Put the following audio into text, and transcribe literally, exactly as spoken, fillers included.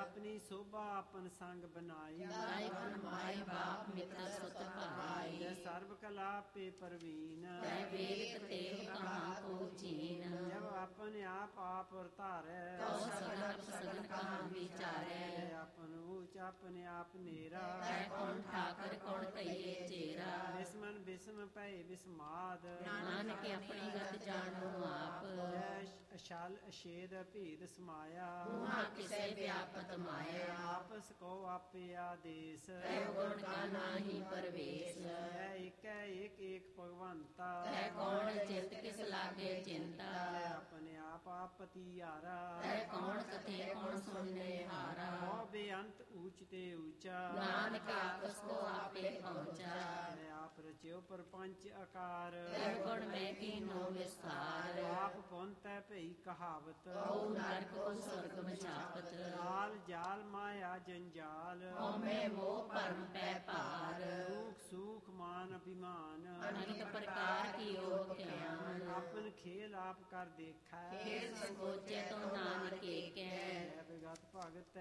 ਆਪਣੀ ਸੋਭਾ ਆਪਨ ਸੰਗ ਬਨਾਈ। ਦਾਈ ਗੁਣ ਮਾਈ ਬਾਪ ਮਿੱਤਰ ਸੁਤ ਭਾਈ। ਜੈ ਸਰਬ ਕਲਾ ਪੇ ਪ੍ਰਵੀਨ ਤੈ ਵੇਦ ਤੇਗ ਕਹਾਂ ਕੋ ਚੀਨ। ਜਬ ਆਪਨ ਆਪ ਆਪ ਔਰ ਧਾਰੈ ਤਉ ਸਗਲ ਸਗਲ ਕਹਾਂ ਵਿਚਾਰੈ। ਆਪਨ ਊਚ ਆਪਨ ਆਪ ਨੇਰਾ ਤੈ ਕੌਣ ਠਾਕਰ ਕੌਣ ਕਹੀਏ ਚੇਰਾ। ਬਿਸਮਨ ਬਿਸਮ ਭਏ ਬਿਸਮਾਦ ਨਾਨਕ ਆਪਣੀ ਗਤ ਜਾਣੋ ਆਪ। ਜੈ ਅਸ਼ਾਲ ਅਸ਼ੇਦ ਭੇਦ ਸਮਾਇਆ ਉਹਾਂ ਕਿਸੇ ਵਿਆਪਤ ਮਾਇਆ। ਆਪਸ ਕੋ ਆਪੇ ਆਦੇਸ ਤੈ ਗੁਣ ਕਾ ਨਾਹੀ ਪਰਵੇਸ। ਜੈ ਏਕੈ ਏਕ ਏਕ ਭਗਵੰਤਾ ਤੈ ਕੌਣ ਚਿਤ ਕਿਸ ਲਾਗੇ ਚਿੰਤਾ। ਜੈ ਆਪਣੇ ਆਪ ਆਪ ਪਤੀਆਰਾ ਤੈ ਕੌਣ ਕਥੇ ਕੌਣ ਸੁਣਨੇ ਹਾਰਾ। ਕੋ ਬੇਅੰਤ ਊਚ ਤੇ ਊਚਾ ਨਾਨਕ ਆਪਸ ਕੋ ਆਪੇ ਪਹੁੰਚਾ। ਜੈ ਆਪ ਰਚਿਓ ਪਰਪੰਚ ਆਕਾਰ ਤੈ ਗੁਣ ਮੈਂ ਕੀਨੋ ਵਿਸਥਾਰ। ਆਪ ਪੁੰਤੈ ਭਈ ਕਹਾਵਤ ਕਉ ਨਰਕ ਕੋ ਸਰਗ ਮਚਾਪਤ। ਆਲ ਜਾਲ ਮਾਇਆ ਜੰਜਾਲ ਹਉਮੈ ਮੋਹ ਭਰਮ ਪੈ ਭਾਰ। ਦੁਖ ਸੁਖ ਮਾਨ ਅਭਿਮਾਨ ਅਨੇਕ ਪ੍ਰਕਾਰ ਕੀ योग ਗਿਆਨ। ਆਪਨ ਖੇਲ ਆਪ ਕਰ ਦੇਖੈ ਖੇਲ ਸੰਕੋਚੇ ਤੋ ਨਾਨਕ ਏਕੈ। ਬਿਗਤ ਭਗਤ